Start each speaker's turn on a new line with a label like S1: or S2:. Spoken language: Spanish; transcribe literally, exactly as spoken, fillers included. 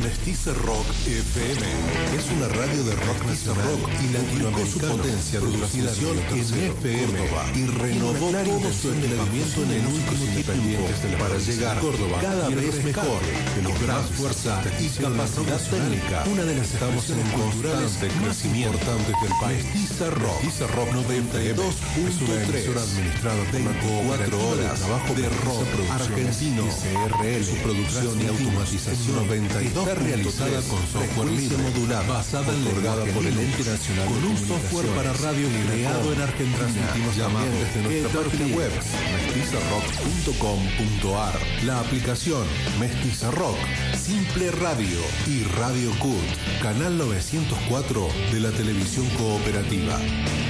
S1: Mestiza Rock F M es una radio de rock nacional y latinoamericana, su potencia de transmisión en F M y renovó todo su entretenimiento en el último tiempo para llegar a Córdoba cada vez mejor, con gran fuerza y capacidad técnica. Una de las expresiones culturales más importantes del país. Mestiza Rock, Mestiza Rock noventa y dos punto tres, es una emisora administrada por una cooperativa horas de trabajo de rock argentino S R L. Su producción y automatización noventa y dos está realizada con software libre modulada, basada en otorgada por el Ente Nacional con un software para radio creado en Argentina. Transmitimos llamado desde nuestra página web mestiza rock punto com punto ar, la aplicación Mestiza Rock, Simple Radio y Radio C U T, canal novecientos cuatro de la televisión cooperativa.